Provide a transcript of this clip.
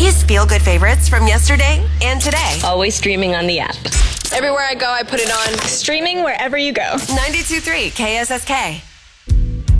These feel-good favorites from yesterday and today. Always streaming on the app. Everywhere I go, I put it on. Streaming wherever you go. 92.3 KSSK.